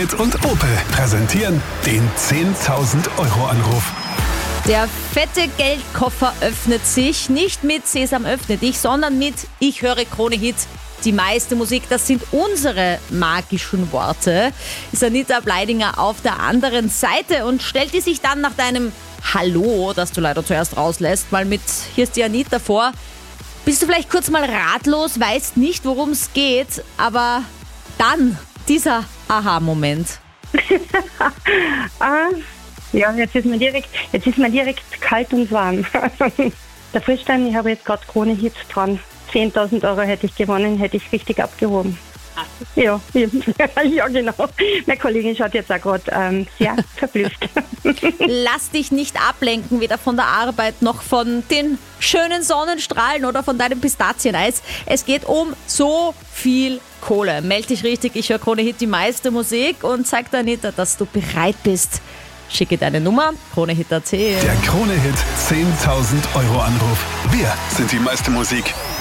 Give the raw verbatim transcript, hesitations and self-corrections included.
Hit und Opel präsentieren den zehntausend Euro Anruf. Der fette Geldkoffer öffnet sich nicht mit Sesam öffne dich, sondern mit Ich höre Krone Hit. Die meiste Musik, das sind unsere magischen Worte. Ist Anita Bleidinger auf der anderen Seite und stellt die sich dann nach deinem Hallo, das du leider zuerst rauslässt, mal mit Hier ist die Anita vor. Bist du vielleicht kurz mal ratlos, weißt nicht, worum es geht, aber dann dieser Aha-Moment. ah, ja, jetzt ist mir direkt, jetzt ist mir direkt kalt und warm. Der Frischstein, ich habe jetzt gerade Krone Hit dran. zehntausend Euro hätte ich gewonnen, hätte ich richtig abgehoben. Ja, ja, genau. Meine Kollegin schaut jetzt auch gerade ähm, sehr verblüfft. Lass dich nicht ablenken, weder von der Arbeit noch von den schönen Sonnenstrahlen oder von deinem Pistazieneis. Es geht um so viel Kohle. Meld dich richtig, ich höre Krone Hit, die meiste Musik und zeig der Anita, dass du bereit bist. Schicke deine Nummer, kronehit punkt at. Der Krone Hit zehntausend Euro Anruf. Wir sind die meiste Musik.